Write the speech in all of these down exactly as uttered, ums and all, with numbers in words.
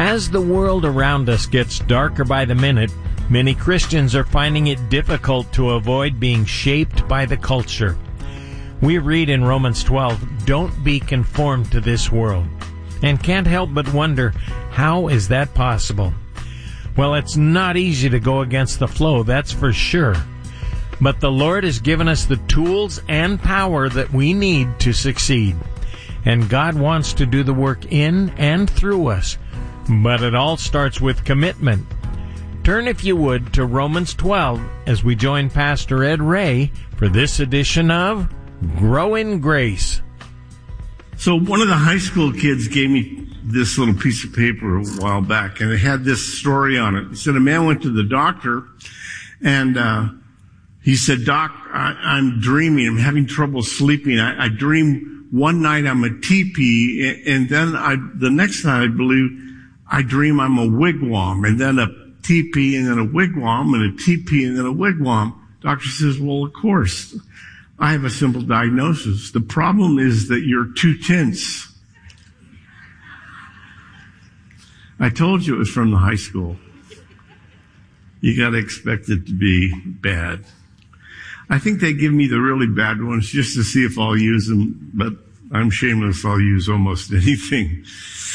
As the world around us gets darker by the minute, many Christians are finding it difficult to avoid being shaped by the culture. We read in Romans twelve, "Don't be conformed to this world," and can't help but wonder, how is that possible? Well, it's not easy to go against the flow, that's for sure. But the Lord has given us the tools and power that we need to succeed. And God wants to do the work in and through us. But it all starts with commitment. Turn, if you would, to Romans twelve as we join Pastor Ed Ray for this edition of Grow in Grace. So one of the high school kids gave me this little piece of paper a while back, and it had this story on it. He said a man went to the doctor, and uh he said, "Doc, I, I'm dreaming. I'm having trouble sleeping. I, I dream one night I'm a teepee, and then I the next night I believe I dream I'm a wigwam, and then a teepee, and then a wigwam, and a teepee, and then a wigwam." Doctor says, "Well, of course, I have a simple diagnosis. The problem is that you're too tense." I told you it was from the high school. You got to expect it to be bad. I think they give me the really bad ones just to see if I'll use them, but I'm shameless. I'll use almost anything.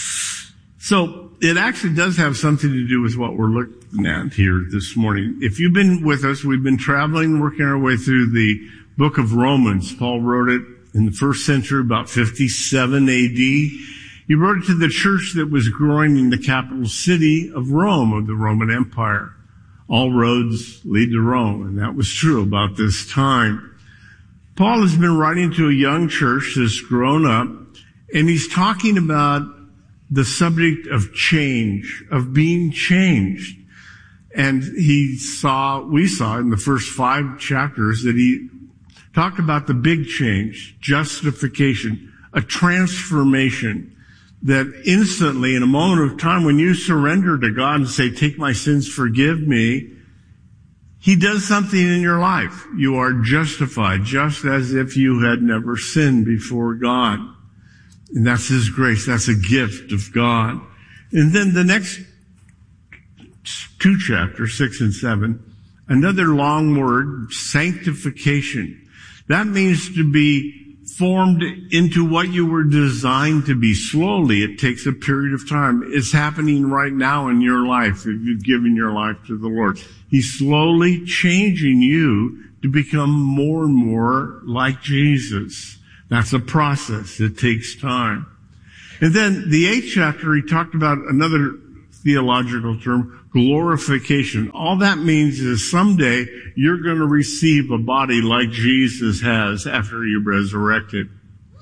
So it actually does have something to do with what we're looking at here this morning. If you've been with us, we've been traveling, working our way through the book of Romans. Paul wrote it in the first century, about fifty-seven A D. He wrote it to the church that was growing in the capital city of Rome, of the Roman Empire. All roads lead to Rome, and that was true about this time. Paul has been writing to a young church that's grown up, and he's talking about the subject of change, of being changed. And he saw, we saw in the first five chapters that he talked about the big change, justification, a transformation that instantly, in a moment of time, when you surrender to God and say, "Take my sins, forgive me," He does something in your life. You are justified, just as if you had never sinned before God. And that's His grace. That's a gift of God. And then the next two chapters, six and seven, another long word, sanctification. That means to be formed into what you were designed to be. Slowly, it takes a period of time. It's happening right now in your life if you've given your life to the Lord. He's slowly changing you to become more and more like Jesus. That's a process. It takes time. And then the eighth chapter, he talked about another theological term, glorification. All that means is someday you're going to receive a body like Jesus has after you're resurrected.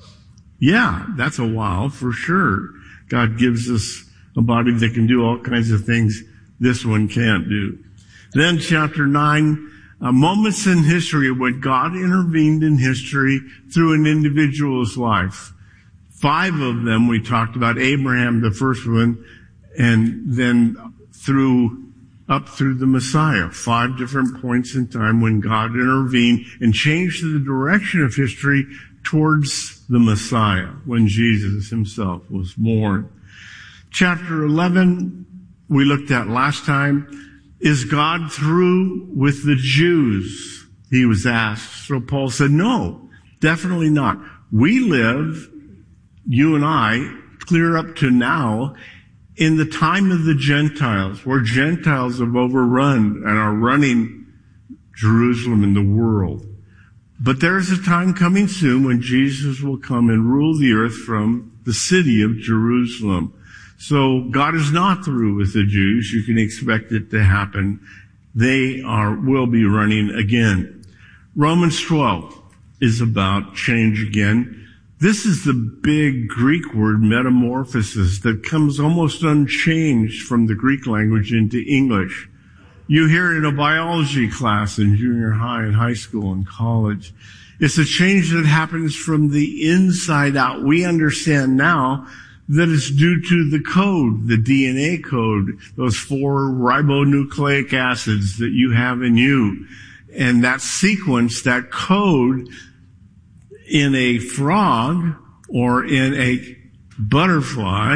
Yeah, that's a while for sure. God gives us a body that can do all kinds of things this one can't do. Then chapter nine, uh, moments in history when God intervened in history through an individual's life. Five of them we talked about, Abraham, the first one, and then through, up through the Messiah. Five different points in time when God intervened and changed the direction of history towards the Messiah, when Jesus Himself was born. Chapter eleven, we looked at last time. Is God through with the Jews? He was asked. So Paul said, no, definitely not. We live, you and I, clear up to now, in the time of the Gentiles, where Gentiles have overrun and are running Jerusalem and the world. But there is a time coming soon when Jesus will come and rule the earth from the city of Jerusalem. So God is not through with the Jews. You can expect it to happen. They are, will be running again. Romans twelve is about change again. This is the big Greek word metamorphosis that comes almost unchanged from the Greek language into English. You hear it in a biology class in junior high and high school and college. It's a change that happens from the inside out. We understand now that it's due to the code, the D N A code, those four ribonucleic acids that you have in you. And that sequence, that code in a frog or in a butterfly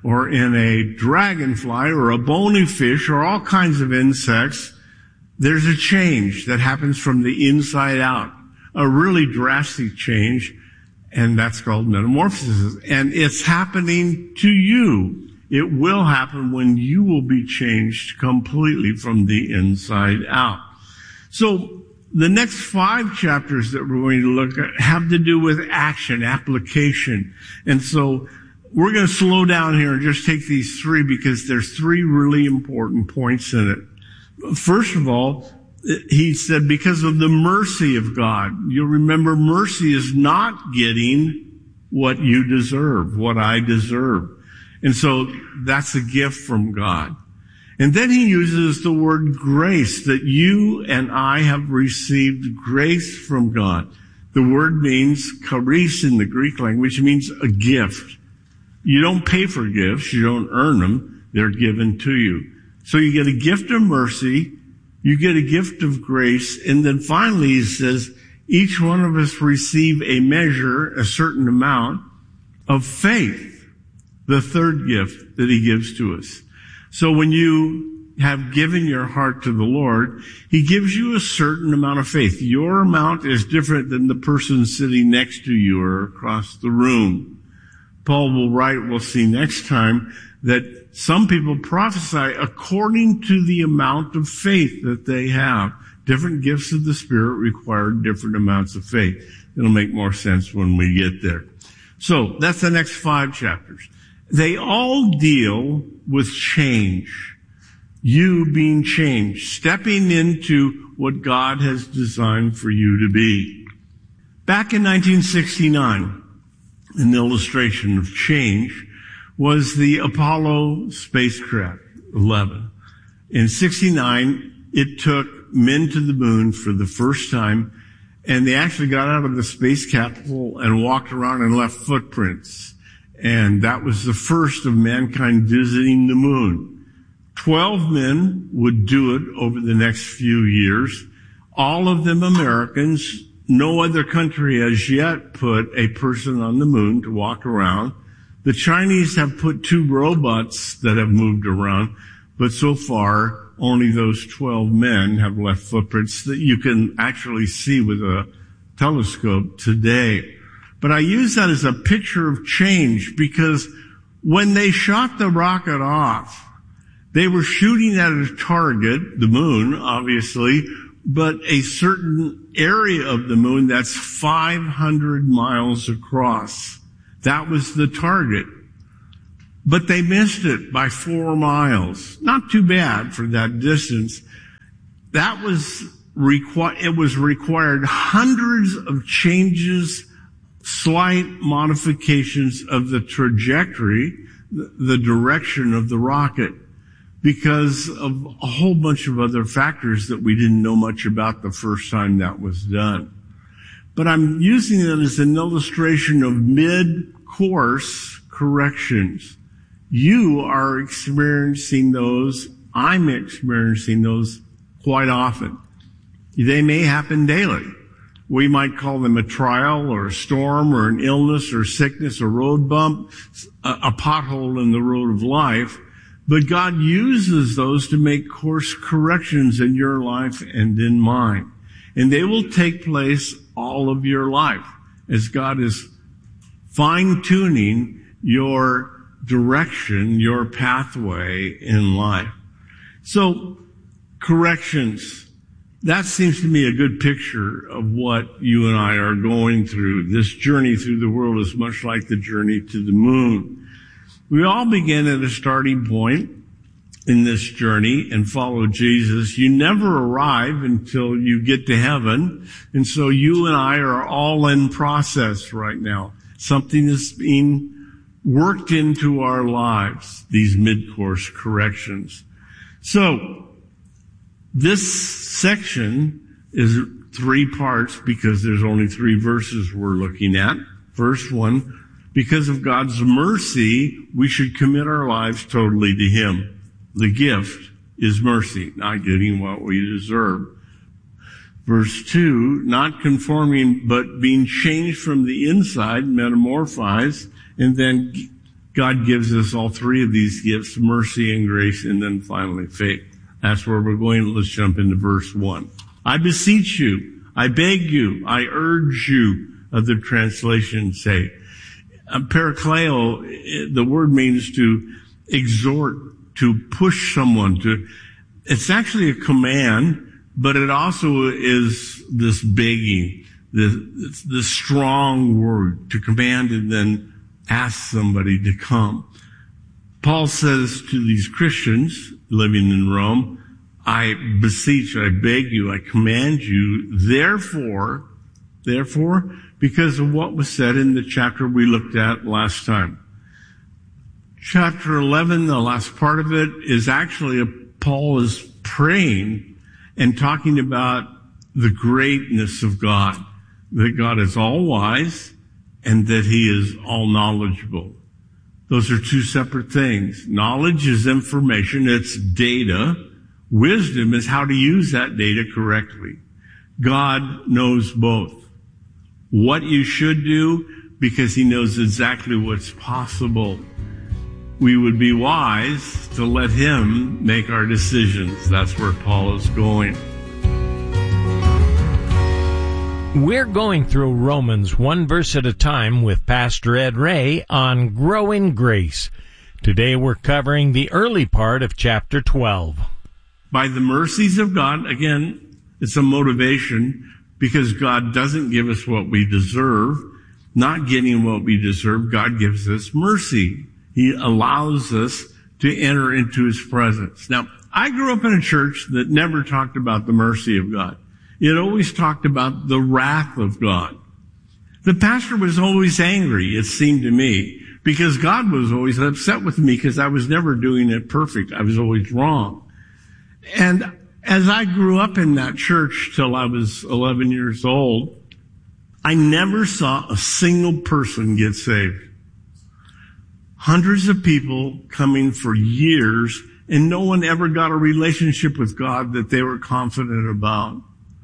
or in a dragonfly or a bony fish or all kinds of insects, there's a change that happens from the inside out, a really drastic change, and that's called metamorphosis. And it's happening to you. It will happen when you will be changed completely from the inside out. So the next five chapters that we're going to look at have to do with action, application. And so we're going to slow down here and just take these three because there's three really important points in it. First of all, he said because of the mercy of God. You'll remember mercy is not getting what you deserve, what I deserve. And so that's a gift from God. And then he uses the word grace, that you and I have received grace from God. The word means charis in the Greek language, means a gift. You don't pay for gifts. You don't earn them. They're given to you. So you get a gift of mercy. You get a gift of grace. And then finally he says, each one of us receive a measure, a certain amount of faith, the third gift that he gives to us. So when you have given your heart to the Lord, he gives you a certain amount of faith. Your amount is different than the person sitting next to you or across the room. Paul will write, we'll see next time, that some people prophesy according to the amount of faith that they have. Different gifts of the Spirit require different amounts of faith. It'll make more sense when we get there. So that's the next five chapters. They all deal with change. You being changed, stepping into what God has designed for you to be. Back in nineteen sixty-nine, an illustration of change was the Apollo spacecraft eleven. In sixty-nine, it took men to the moon for the first time, and they actually got out of the space capsule and walked around and left footprints. And that was the first of mankind visiting the moon. Twelve men would do it over the next few years. All of them Americans. No other country has yet put a person on the moon to walk around. The Chinese have put two robots that have moved around, but so far only those twelve men have left footprints that you can actually see with a telescope today. But I use that as a picture of change because when they shot the rocket off, they were shooting at a target, the moon, obviously, but a certain area of the moon that's five hundred miles across. That was the target. But they missed it by four miles. Not too bad for that distance. That was required, it was required hundreds of changes, slight modifications of the trajectory, the direction of the rocket, because of a whole bunch of other factors that we didn't know much about the first time that was done. But I'm using it as an illustration of mid-course corrections. You are experiencing those. I'm experiencing those quite often. They may happen daily. We might call them a trial or a storm or an illness or sickness, a road bump, a, a pothole in the road of life. But God uses those to make course corrections in your life and in mine. And they will take place all of your life as God is fine-tuning your direction, your pathway in life. So, corrections. That seems to me a good picture of what you and I are going through. This journey through the world is much like the journey to the moon. We all begin at a starting point in this journey and follow Jesus. You never arrive until you get to heaven. And so you and I are all in process right now. Something is being worked into our lives, these mid-course corrections. So, this section is three parts because there's only three verses we're looking at. Verse one, because of God's mercy, we should commit our lives totally to Him. The gift is mercy, not getting what we deserve. Verse two, not conforming, but being changed from the inside, metamorphized. And then God gives us all three of these gifts, mercy and grace, and then finally faith. That's where we're going. Let's jump into verse one. I beseech you, I beg you, I urge you, other translations say. Uh, parakleo, the word means to exhort, to push someone to, it's actually a command, but it also is this begging, the, the strong word to command and then ask somebody to come. Paul says to these Christians living in Rome, I beseech, I beg you, I command you, therefore, therefore, because of what was said in the chapter we looked at last time. Chapter eleven, the last part of it, is actually a, Paul is praying and talking about the greatness of God, that God is all wise and that he is all knowledgeable. Those are two separate things. Knowledge is information, it's data. Wisdom is how to use that data correctly. God knows both. What you should do, because he knows exactly what's possible. We would be wise to let him make our decisions. That's where Paul is going. We're going through Romans one verse at a time with Pastor Ed Ray on Growing Grace. Today we're covering the early part of chapter twelve. By the mercies of God, again, it's a motivation because God doesn't give us what we deserve. Not getting what we deserve, God gives us mercy. He allows us to enter into his presence. Now, I grew up in a church that never talked about the mercy of God. It always talked about the wrath of God. The pastor was always angry, it seemed to me, because God was always upset with me because I was never doing it perfect. I was always wrong. And as I grew up in that church till I was eleven years old, I never saw a single person get saved. Hundreds of people coming for years, and no one ever got a relationship with God that they were confident about.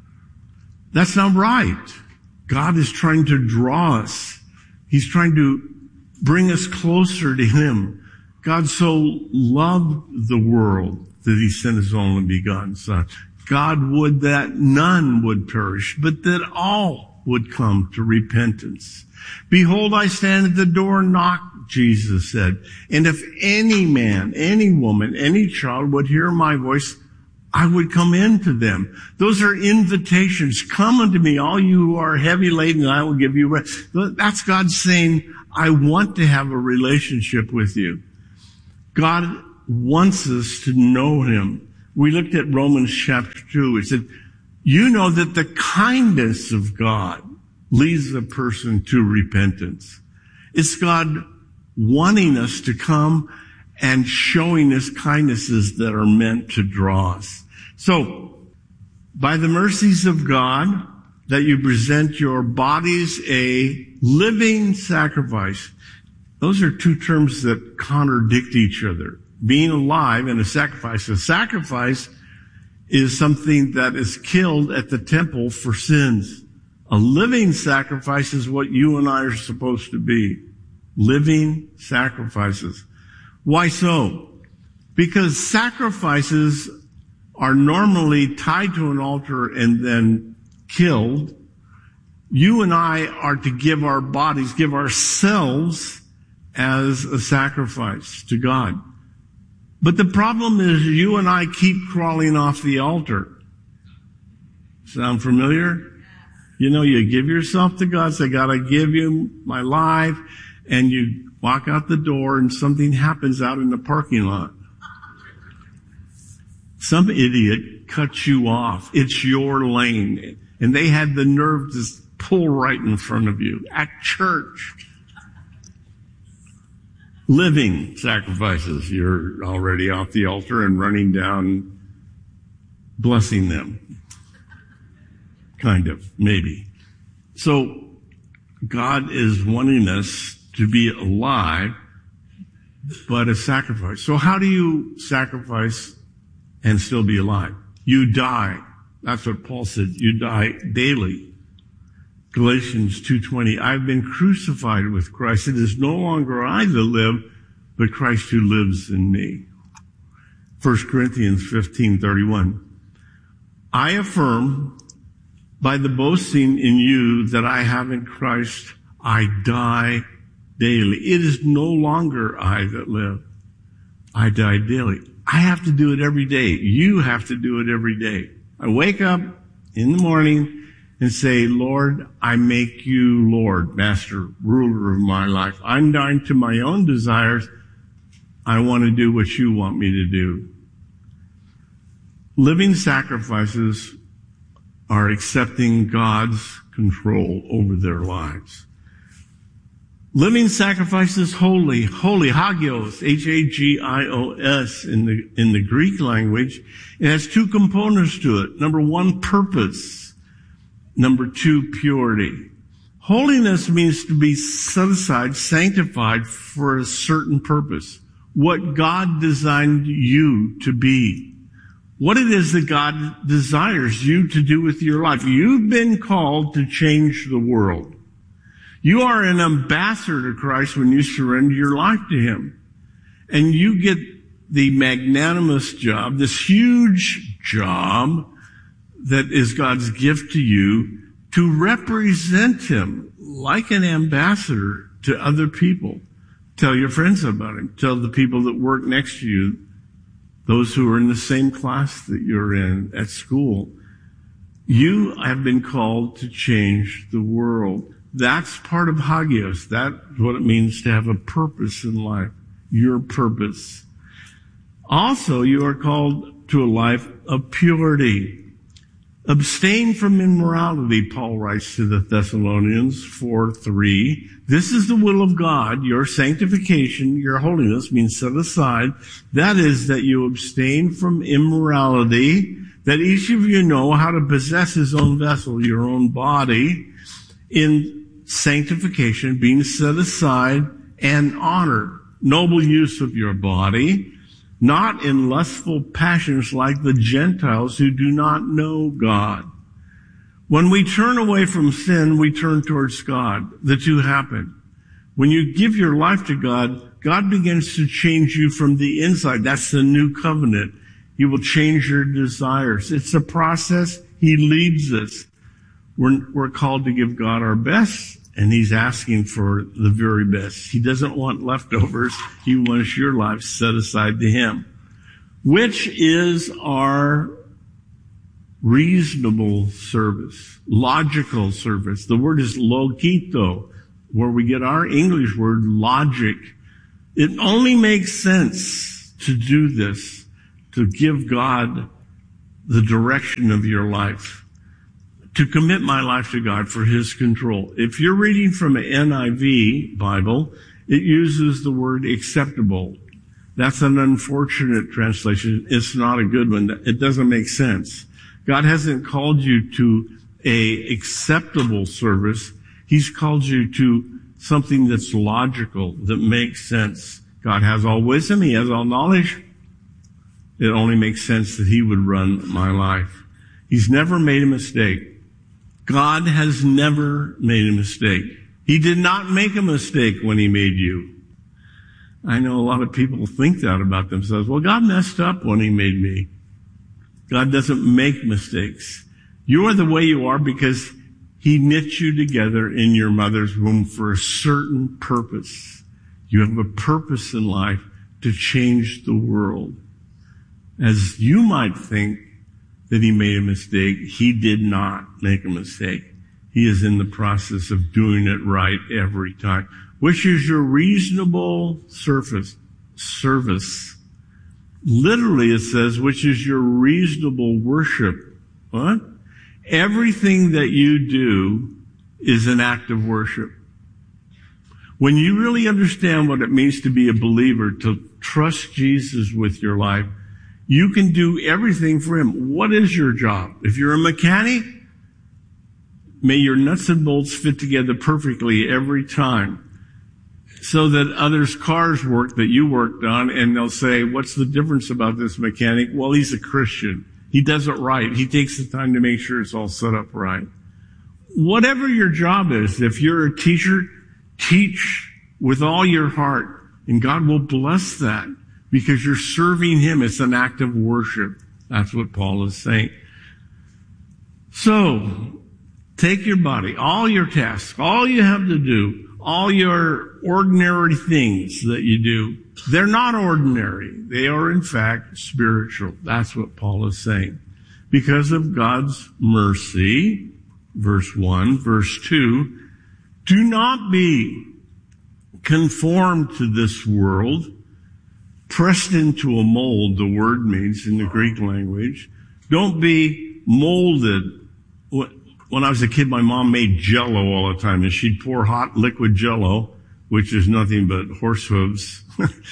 That's not right. God is trying to draw us. He's trying to bring us closer to him. God so loved the world that he sent his only begotten Son. God would that none would perish, but that all would come to repentance. Behold, I stand at the door and knock, Jesus said. And if any man, any woman, any child would hear my voice, I would come into them. Those are invitations. Come unto me, all you who are heavy laden, and I will give you rest. That's God saying, I want to have a relationship with you. God wants us to know him. We looked at Romans chapter two. It said, you know that the kindness of God leads a person to repentance. It's God wanting us to come and showing us kindnesses that are meant to draw us. So, by the mercies of God, that you present your bodies a living sacrifice. Those are two terms that contradict each other. Being alive and a sacrifice. A sacrifice is something that is killed at the temple for sins. A living sacrifice is what you and I are supposed to be. Living sacrifices. Why so? Because sacrifices are normally tied to an altar and then killed. You and I are to give our bodies, give ourselves as a sacrifice to God. But the problem is you and I keep crawling off the altar. Sound familiar? You know, you give yourself to God, say, God, I give you my life, and you walk out the door and something happens out in the parking lot. Some idiot cuts you off. It's your lane. And they had the nerve to pull right in front of you at church. Living sacrifices. You're already off the altar and running down, blessing them. Kind of, maybe. So, God is wanting us to be alive, but a sacrifice. So how do you sacrifice and still be alive? You die. That's what Paul said. You die daily. Galatians two twenty, I've been crucified with Christ. It is no longer I that live, but Christ who lives in me. First Corinthians fifteen thirty-one. I affirm by the boasting in you that I have in Christ, I die daily. It is no longer I that live. I die daily. I have to do it every day. You have to do it every day. I wake up in the morning and say, Lord, I make you Lord, Master, ruler of my life. I'm dying to my own desires. I want to do what you want me to do. Living sacrifices are accepting God's control over their lives. Living sacrifices holy, holy, hagios, H A G I O S in the, in the Greek language. It has two components to it. Number one, purpose. Number two, purity. Holiness means to be set aside, sanctified for a certain purpose. What God designed you to be. What it is that God desires you to do with your life. You've been called to change the world. You are an ambassador to Christ when you surrender your life to Him. And you get the magnanimous job, this huge job that is God's gift to you to represent Him like an ambassador to other people. Tell your friends about Him. Tell the people that work next to you, those who are in the same class that you're in at school. You have been called to change the world. That's part of hagios. That's what it means to have a purpose in life. Your purpose. Also, you are called to a life of purity. Abstain from immorality, Paul writes to the Thessalonians four three. This is the will of God, your sanctification, your holiness means set aside. That is that you abstain from immorality, that each of you know how to possess his own vessel, your own body, in sanctification, being set aside, and honor, noble use of your body, not in lustful passions like the Gentiles who do not know God. When we turn away from sin, we turn towards God. The two happen. When you give your life to God, God begins to change you from the inside. That's the new covenant. He will change your desires. It's a process. He leads us. We're, we're called to give God our best, and He's asking for the very best. He doesn't want leftovers. He wants your life set aside to Him, which is our reasonable service, logical service. The word is logito, where we get our English word logic. It only makes sense to do this, to give God the direction of your life, to commit my life to God for His control. If you're reading from an N I V Bible, it uses the word acceptable. That's an unfortunate translation. It's not a good one. It doesn't make sense. God hasn't called you to a acceptable service. He's called you to something that's logical, that makes sense. God has all wisdom. He has all knowledge. It only makes sense that He would run my life. He's never made a mistake. God has never made a mistake. He did not make a mistake when He made you. I know a lot of people think that about themselves. Well, God messed up when He made me. God doesn't make mistakes. You are the way you are because He knit you together in your mother's womb for a certain purpose. You have a purpose in life to change the world. As you might think that He made a mistake, He did not make a mistake. He is in the process of doing it right every time. Which is your reasonable surface, service. Literally it says, which is your reasonable worship. What? Everything that you do is an act of worship. When you really understand what it means to be a believer, to trust Jesus with your life, you can do everything for Him. What is your job? If you're a mechanic, may your nuts and bolts fit together perfectly every time, so that others' cars work that you worked on, and they'll say, what's the difference about this mechanic? Well, he's a Christian. He does it right. He takes the time to make sure it's all set up right. Whatever your job is, if you're a teacher, teach with all your heart. And God will bless that because you're serving Him. It's an act of worship. That's what Paul is saying. So, take your body, all your tasks, all you have to do, all your ordinary things that you do, they're not ordinary. They are, in fact, spiritual. That's what Paul is saying. Because of God's mercy, verse one, verse two, do not be conformed to this world, pressed into a mold, the word means in the Greek language. Don't be molded. When I was a kid, my mom made Jell-O all the time, and she'd pour hot liquid Jell-O, which is nothing but horse hooves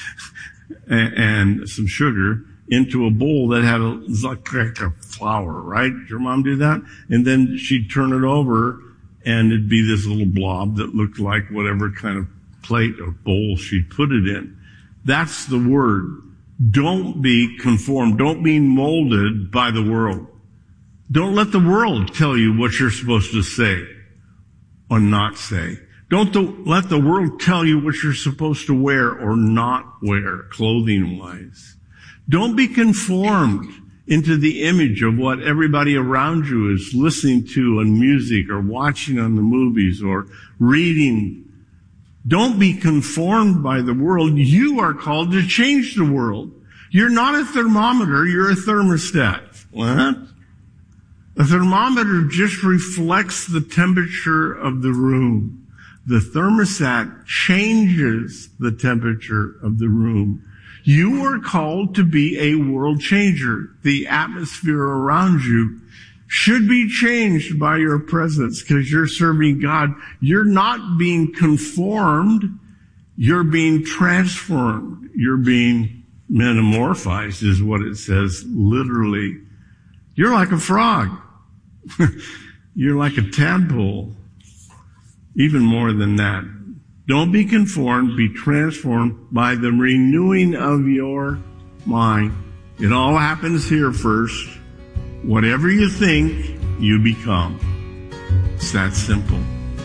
and some sugar, into a bowl that had a, like a flour, right? Did your mom do that? And then she'd turn it over, and it'd be this little blob that looked like whatever kind of plate or bowl she'd put it in. That's the word. Don't be conformed. Don't be molded by the world. Don't let the world tell you what you're supposed to say or not say. Don't the, let the world tell you what you're supposed to wear or not wear, clothing-wise. Don't be conformed into the image of what everybody around you is listening to on music or watching on the movies or reading. Don't be conformed by the world. You are called to change the world. You're not a thermometer, you're a thermostat. What? A thermometer just reflects the temperature of the room. The thermostat changes the temperature of the room. You are called to be a world changer. The atmosphere around you should be changed by your presence because you're serving God. You're not being conformed. You're being transformed. You're being metamorphized is what it says literally. You're like a frog. You're like a tadpole. Even more than that. Don't be conformed, be transformed by the renewing of your mind. It all happens here first. Whatever you think, you become. It's that simple.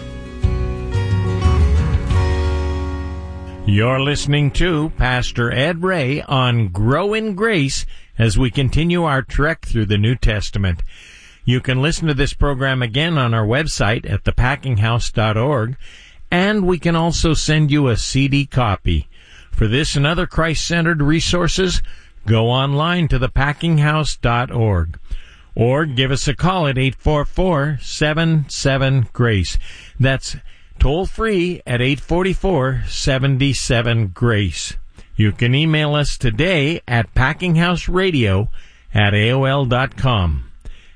You're listening to Pastor Ed Ray on Grow in Grace as we continue our trek through the New Testament. You can listen to this program again on our website at the packing house dot org, and we can also send you a C D copy. For this and other Christ-centered resources, go online to the packing house dot org or give us a call at eight four four, seven seven, GRACE. That's toll free at eight four four, seven seven, GRACE. You can email us today at packinghouseradio at A O L dot com.